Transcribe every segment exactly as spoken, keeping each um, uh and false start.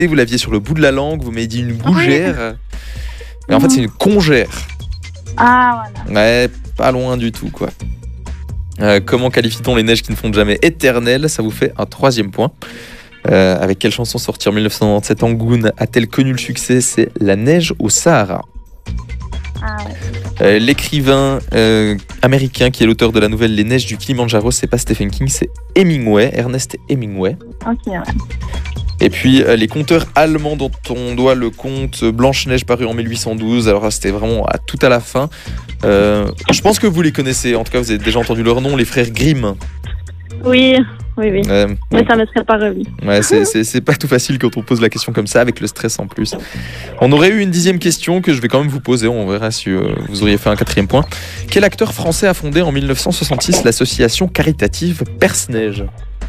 Vous l'aviez sur le bout de la langue, vous m'avez dit une gougère. Mais en fait, c'est une congère. Ah, voilà. Ouais, pas loin du tout, quoi. Euh, comment qualifie-t-on les neiges qui ne fondent jamais éternelles? Ça vous fait un troisième point. Euh, avec quelle chanson sortie en dix-neuf cent quatre-vingt-dix-sept Angoune a-t-elle connu le succès? C'est La neige au Sahara. Ah, ouais. Euh, l'écrivain euh, américain qui est l'auteur de la nouvelle Les Neiges du Kilimandjaro, c'est pas Stephen King, c'est Hemingway, Ernest Hemingway. Ok, ouais. Et puis euh, les conteurs allemands dont on doit le conte Blanche-Neige paru en mille huit cent douze. Alors là, c'était vraiment à tout à la fin. Euh, je pense que vous les connaissez, en tout cas vous avez déjà entendu leur nom, les frères Grimm. Oui, oui, oui. Euh, Mais ça ne me serait pas revenu. Ouais, c'est, c'est, c'est pas tout facile quand on pose la question comme ça, avec le stress en plus. On aurait eu une dixième question que je vais quand même vous poser, on verra si euh, vous auriez fait un quatrième point. Quel acteur français a fondé en dix-neuf cent soixante-six l'association caritative Perce-Neige?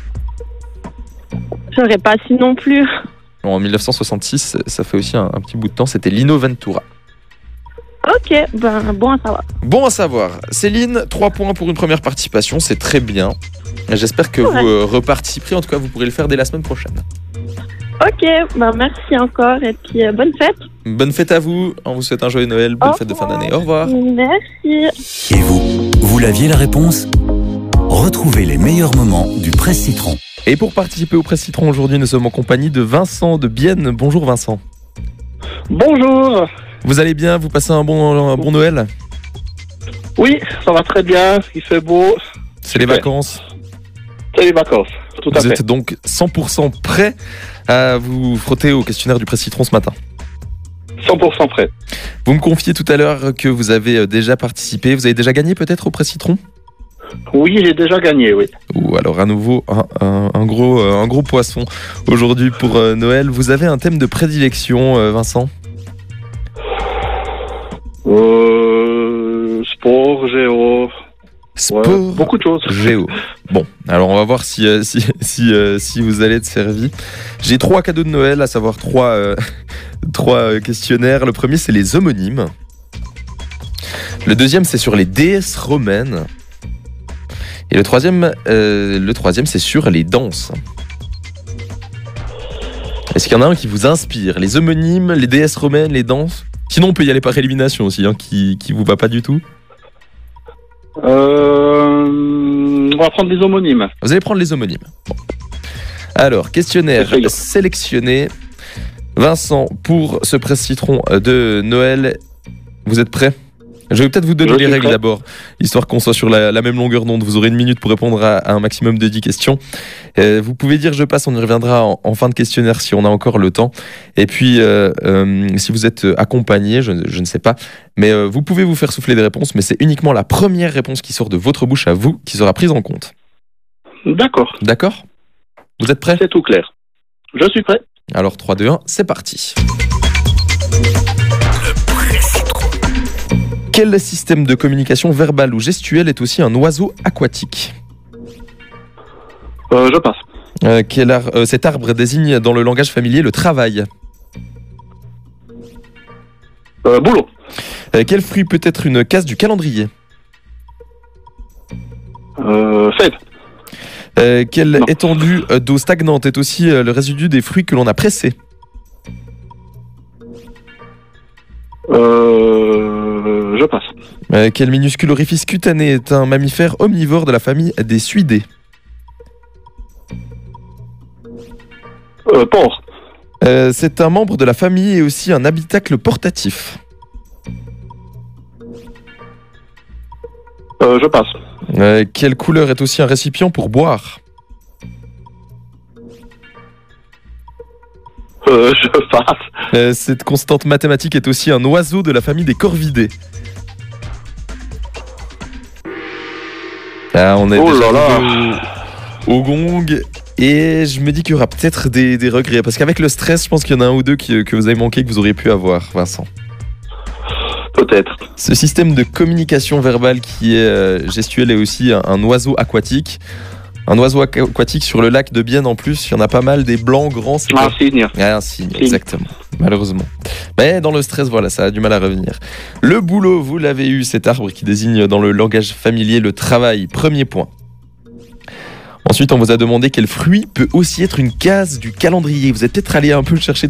J'aurais pas su non plus. En dix-neuf cent soixante-six, ça fait aussi un, un petit bout de temps, c'était Lino Ventura. Ok, ben bon à savoir. Bon à savoir. Céline, trois points pour une première participation, c'est très bien. J'espère que Ouais. vous euh, reparticiperez, en tout cas vous pourrez le faire dès la semaine prochaine. Ok, ben merci encore et puis euh, bonne fête. Bonne fête à vous, on vous souhaite un joyeux Noël, bonne Au fête de fin revoir. d'année, au revoir. Merci. Et vous, vous l'aviez la réponse? Retrouvez les meilleurs moments du Presse Citron. Et pour participer au Presse Citron aujourd'hui, nous sommes en compagnie de Vincent de Bienne. Bonjour Vincent. Bonjour. Vous allez bien? Vous passez un bon, un bon Noël? Oui, ça va très bien, il fait beau, C'est les Super. vacances. c'est les vacances, tout à Vous fait. êtes donc cent pour cent prêt à vous frotter au questionnaire du Presse Citron ce matin. cent pour cent prêt. Vous me confiez tout à l'heure que vous avez déjà participé. Vous avez déjà gagné peut-être au Presse Citron? Oui, j'ai déjà gagné, oui. Ou alors à nouveau un, un- un gros, euh, un gros poisson aujourd'hui pour euh, Noël. Vous avez un thème de prédilection, euh, Vincent? Euh, sport, géo, ouais, Sport, beaucoup de choses. géo. Bon, alors on va voir si, euh, si, si, euh, si vous allez être servi. J'ai trois cadeaux de Noël, à savoir trois, euh, trois euh, questionnaires. Le premier, c'est les homonymes. Le deuxième, c'est sur les déesses romaines. Et le troisième, euh, le troisième, c'est sur les danses. Est-ce qu'il y en a un qui vous inspire? Les homonymes, les déesses romaines, les danses? Sinon, on peut y aller par élimination aussi, hein, qui, qui vous va pas du tout. Euh, on va prendre les homonymes. Vous allez prendre les homonymes. Bon. Alors, questionnaire Essayons. sélectionné. Vincent, pour ce Presse Citron de Noël, vous êtes prêts? Je vais peut-être vous donner Je les suis règles prêt. d'abord, histoire qu'on soit sur la, la même longueur d'onde. Vous aurez une minute pour répondre à, à un maximum de dix questions. Euh, vous pouvez dire je passe, on y reviendra en, en fin de questionnaire si on a encore le temps. Et puis, euh, euh, si vous êtes accompagné, je, je ne sais pas, mais euh, vous pouvez vous faire souffler des réponses, mais c'est uniquement la première réponse qui sort de votre bouche à vous qui sera prise en compte. D'accord, D'accord? Vous êtes prêts? c'est tout clair. Je suis prêt. Alors trois, deux, un, c'est parti. Quel système de communication verbale ou gestuelle est aussi un oiseau aquatique? Euh, je passe. Euh, quel ar- euh, Cet arbre désigne dans le langage familier le travail. Euh, boulot. Euh, quel fruit peut être une case du calendrier? Euh, fève. Euh, quelle Non. étendue euh, d'eau stagnante est aussi euh, le résidu des fruits que l'on a pressés? Euh, je passe. Euh, quel minuscule orifice cutané est un mammifère omnivore de la famille des suidés? Euh, porc. Euh, c'est un membre de la famille et aussi un habitacle portatif. Euh, je passe. Euh, quelle couleur est aussi un récipient pour boire? Euh, je passe. Euh, cette constante mathématique est aussi un oiseau de la famille des corvidés. Ah, on est Oh déjà là là. arrivé au, au gong et je me dis qu'il y aura peut-être des, des regrets parce qu'avec le stress, je pense qu'il y en a un ou deux qui- que vous avez manqué que vous auriez pu avoir, Vincent. Peut-être. Ce système de communication verbale qui est euh, gestuel est aussi un, un oiseau aquatique. Un oiseau aqu- aquatique sur le lac de Bienne en plus, il y en a pas mal, des blancs grands. C'est Un quoi? signe. Ah, un signe, Signe. exactement. Malheureusement. Mais dans le stress, voilà, ça a du mal à revenir. Le boulot, vous l'avez eu, cet arbre qui désigne dans le langage familier le travail. Premier point. Ensuite, on vous a demandé quel fruit peut aussi être une case du calendrier. Vous êtes peut-être allé un peu le chercher